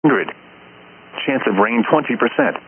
Chance of rain 20%.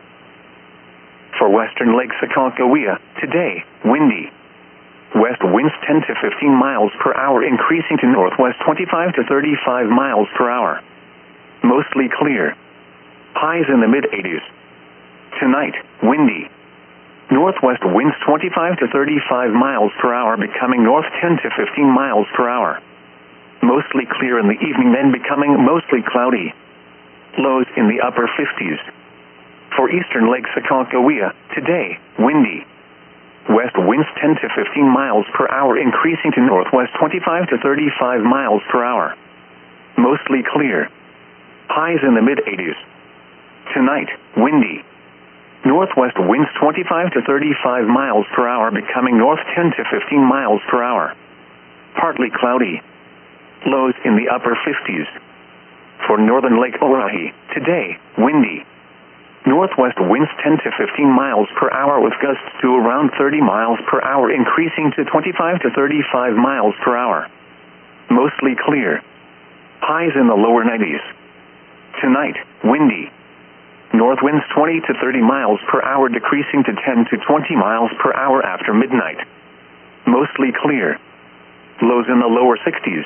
For western Lake Aconcagua, today, windy. West winds 10 to 15 miles per hour increasing to northwest 25 to 35 miles per hour. Mostly clear. Highs in the mid-80s. Tonight, windy. Northwest winds 25 to 35 miles per hour becoming north 10 to 15 miles per hour. Mostly clear in the evening then becoming mostly cloudy. Lows in the upper 50s. For eastern Lake Aconcagua, today, windy. West winds 10 to 15 miles per hour increasing to northwest 25 to 35 miles per hour. Mostly clear. Highs in the mid-80s. Tonight, windy. Northwest winds 25 to 35 miles per hour becoming north 10 to 15 miles per hour. Partly cloudy. Lows in the upper 50s. For northern Lake Oahe, today, windy. Northwest winds 10 to 15 miles per hour with gusts to around 30 miles per hour increasing to 25 to 35 miles per hour. Mostly clear. Highs in the lower 90s. Tonight, windy. North winds 20 to 30 miles per hour decreasing to 10 to 20 miles per hour after midnight. Mostly clear. Lows in the lower 60s.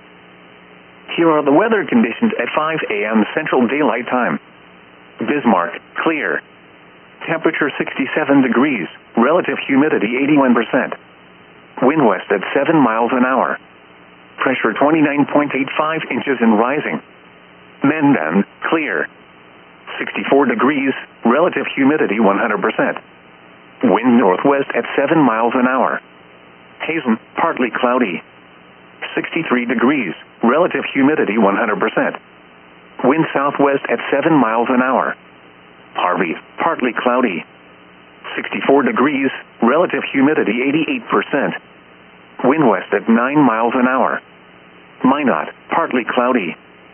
Here are the weather conditions at 5 a.m. Central Daylight Time. Bismarck, clear. Temperature 67 degrees, relative humidity 81%. Wind west at 7 miles an hour. Pressure 29.85 inches and rising. Mandan, clear. 64 degrees, relative humidity 100%. Wind northwest at 7 miles an hour. Hazen, partly cloudy. 63 degrees, relative humidity 100%. Wind southwest at 7 miles an hour. Harvey, partly cloudy. 64 degrees, relative humidity 88%. Wind west at 9 miles an hour. Minot, partly cloudy.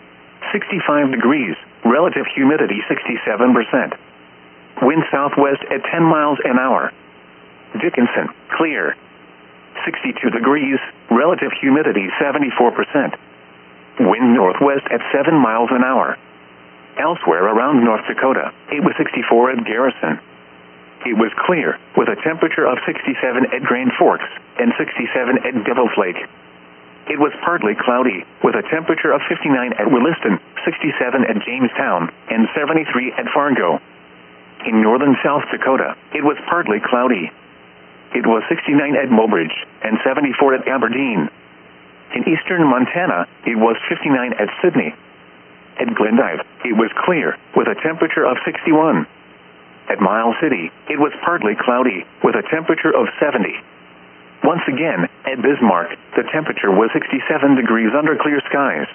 65 degrees, relative humidity 67%. Wind southwest at 10 miles an hour. Dickinson, clear. 62 degrees, relative humidity 74%. Wind northwest at 7 miles an hour. Elsewhere around North Dakota, it was 64 at Garrison. It was clear, with a temperature of 67 at Grand Forks and 67 at Devil's Lake. It was partly cloudy, with a temperature of 59 at Williston, 67 at Jamestown, and 73 at Fargo. In northern South Dakota, it was partly cloudy. It was 69 at Mobridge and 74 at Aberdeen. In eastern Montana, it was 59 at Sydney. At Glendive, it was clear, with a temperature of 61. At Miles City, it was partly cloudy, with a temperature of 70. Once again, at Bismarck, the temperature was 67 degrees under clear skies.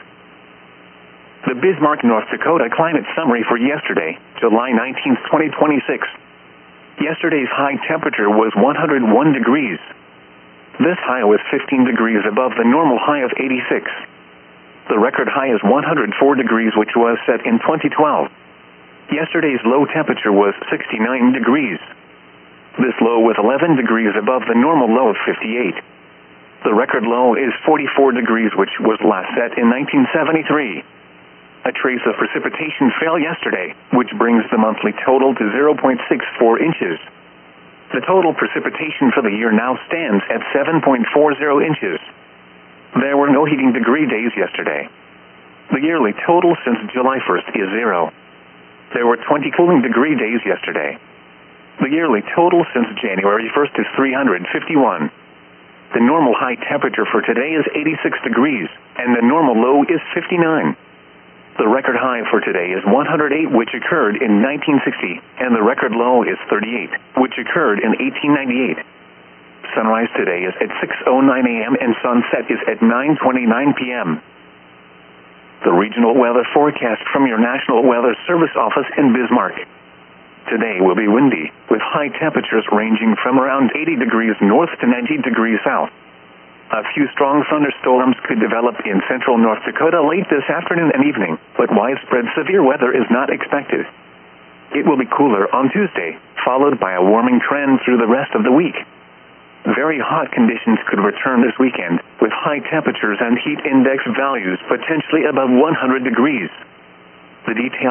The Bismarck, North Dakota climate summary for yesterday, July 19, 2026. Yesterday's high temperature was 101 degrees. This high was 15 degrees above the normal high of 86. The record high is 104 degrees, which was set in 2012. Yesterday's low temperature was 69 degrees. This low was 11 degrees above the normal low of 58. The record low is 44 degrees, which was last set in 1973. A trace of precipitation fell yesterday, which brings the monthly total to 0.64 inches. The total precipitation for the year now stands at 7.40 inches. There were no heating degree days yesterday. The yearly total since July 1st is 0. There were 20 cooling degree days yesterday. The yearly total since January 1st is 351. The normal high temperature for today is 86 degrees, and the normal low is 59. The record high for today is 108, which occurred in 1960, and the record low is 38, which occurred in 1898. Sunrise today is at 6:09 a.m. and sunset is at 9:29 p.m. The regional weather forecast from your National Weather Service office in Bismarck. Today will be windy, with high temperatures ranging from around 80 degrees north to 90 degrees south. A few strong thunderstorms could develop in central North Dakota late this afternoon and evening, but widespread severe weather is not expected. It will be cooler on Tuesday, followed by a warming trend through the rest of the week. Very hot conditions could return this weekend, with high temperatures and heat index values potentially above 100 degrees. The details